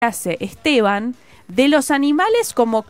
hace Esteban de los animales como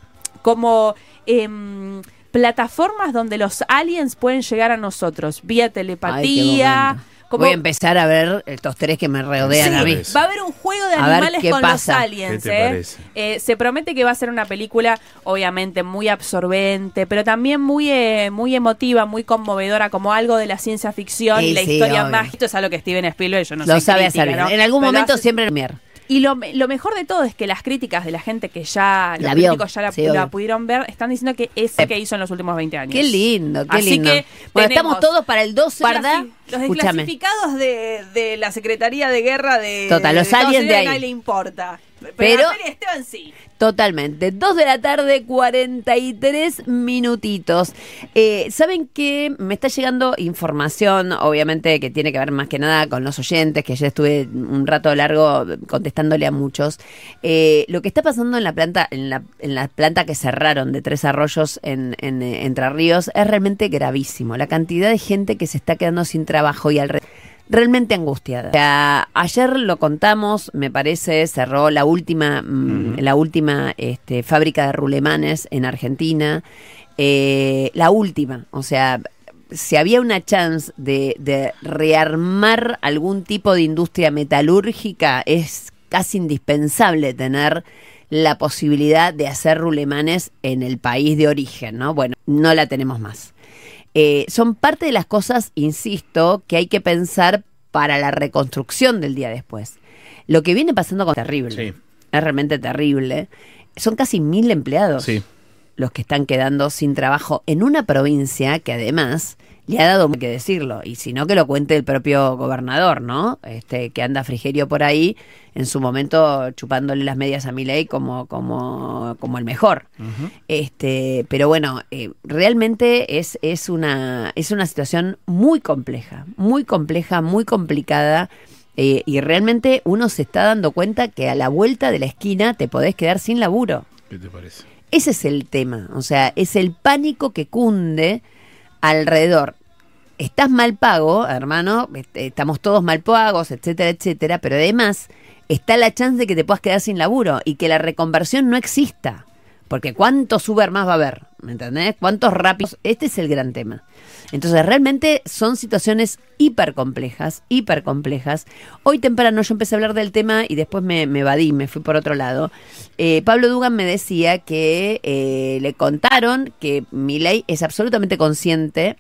plataformas donde los aliens pueden llegar a nosotros vía telepatía. Voy a empezar a ver estos tres que me rodean a mí. Va a haber un juego de animales con los aliens. Se promete que va a ser una película, obviamente, muy absorbente, pero también muy emotiva, muy conmovedora, como algo de la ciencia ficción y la historia mágica. Esto es algo que Steven Spielberg, yo no sé. Lo sabe hacer, ¿no? En algún momento siempre mirar. Y lo mejor de todo es que las críticas de la gente que ya los críticos ya la pudieron ver están diciendo que es que hizo en los últimos 20 años. Qué lindo, qué Así lindo. Que bueno, estamos todos para el 12, ¿verdad? Los desclasificados de la Secretaría de Guerra de total, los aliens de ahí. A nadie le importa. Pero la serie de Esteban sí. Totalmente. 2 de la tarde, 43 minutitos. ¿Saben qué? Me está llegando información, obviamente, que tiene que ver más que nada con los oyentes, que ya estuve un rato largo contestándole a muchos. Lo que está pasando en la planta, en la planta que cerraron de Tres Arroyos en Entre Ríos es realmente gravísimo. La cantidad de gente que se está quedando sin trabajo y realmente angustiada. O sea, ayer lo contamos, me parece, cerró la última fábrica de rulemanes en Argentina. La última, o sea, si había una chance de rearmar algún tipo de industria metalúrgica, es casi indispensable tener la posibilidad de hacer rulemanes en el país de origen, ¿no? Bueno, no la tenemos más. Son parte de las cosas, insisto, que hay que pensar para la reconstrucción del día después. Lo que viene pasando es terrible. Sí. Es realmente terrible. Son casi 1.000 empleados los que están quedando sin trabajo en una provincia que además le ha dado que decirlo, y si no que lo cuente el propio gobernador, ¿no? Que anda Frigerio por ahí, en su momento chupándole las medias a Milei como el mejor. Pero bueno, realmente es una situación muy compleja, muy complicada. Y realmente uno se está dando cuenta que a la vuelta de la esquina te podés quedar sin laburo. ¿Qué te parece? Ese es el tema, o sea, es el pánico que cunde alrededor. Estás mal pago, hermano, estamos todos mal pagos, etcétera, etcétera, pero además está la chance de que te puedas quedar sin laburo y que la reconversión no exista. Porque ¿cuántos Uber más va a haber? ¿Me entendés? ¿Cuántos rápidos? Este es el gran tema. Entonces, realmente son situaciones hiper complejas. Hoy temprano yo empecé a hablar del tema y después me evadí, me fui por otro lado. Pablo Dugan me decía que le contaron que Milei es absolutamente consciente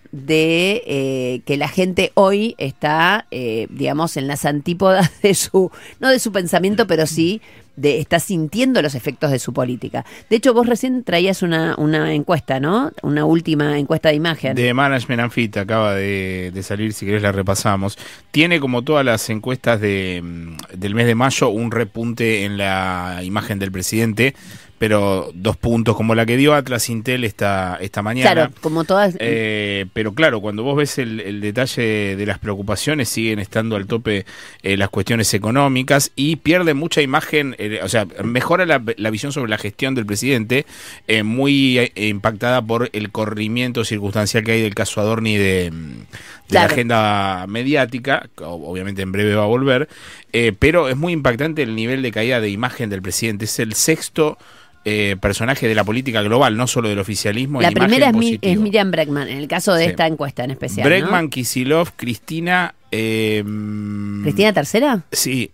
de que la gente hoy está, digamos, en las antípodas de no de su pensamiento, pero sí está sintiendo los efectos de su política. De hecho, vos recién traías una encuesta, ¿no? Una última encuesta de imagen. De Management and Fit, acaba de salir, si querés la repasamos. Tiene, como todas las encuestas del mes de mayo, un repunte en la imagen del presidente, pero 2 puntos, como la que dio Atlas Intel esta mañana. Claro, como todas. Pero claro, cuando vos ves el detalle de las preocupaciones, siguen estando al tope las cuestiones económicas y pierde mucha imagen, o sea, mejora la visión sobre la gestión del presidente, muy impactada por el corrimiento circunstancial que hay del caso Adorni de la agenda mediática, que obviamente en breve va a volver, pero es muy impactante el nivel de caída de imagen del presidente. Es el 6º personaje de la política global, no solo del oficialismo. La primera es Miriam Bregman, en el caso de esta encuesta en especial. Bregman, ¿no? Kicillof, Cristina. ¿Cristina tercera? Sí.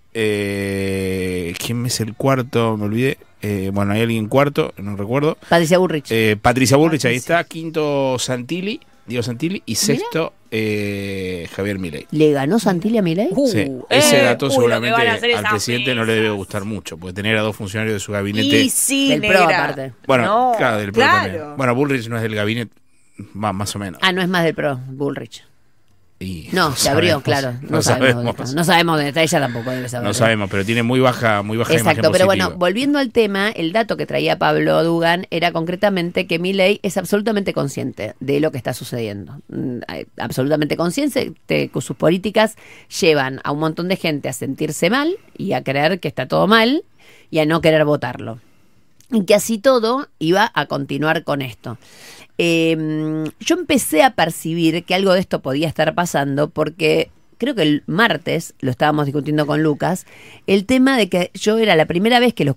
¿Quién es el cuarto? Me olvidé. Bueno, hay alguien cuarto, no recuerdo. Patricia Bullrich. Patricia Bullrich, ahí está. Quinto, Diego Santilli. Y sexto, Javier Milei. ¿Le ganó Santilli a Milei? Sí, ese dato seguramente al presidente no le debe gustar mucho, porque tener a 2 funcionarios de su gabinete. Y sí, del PRO aparte. Bueno, claro, del PRO también. Bueno, Bullrich no es del gabinete, más o menos. No es más del PRO, Bullrich. No, se abrió, claro. No sabemos dónde está, ella tampoco debe saber. No sabemos, pero tiene muy baja imagen. Exacto, pero bueno, volviendo al tema, el dato que traía Pablo Dugan era concretamente que Milei es absolutamente consciente de lo que está sucediendo. Absolutamente consciente de que sus políticas llevan a un montón de gente a sentirse mal y a creer que está todo mal y a no querer votarlo. Y que así todo iba a continuar con esto. Yo empecé a percibir que algo de esto podía estar pasando porque creo que el martes lo estábamos discutiendo con Lucas, el tema de que yo era la primera vez que los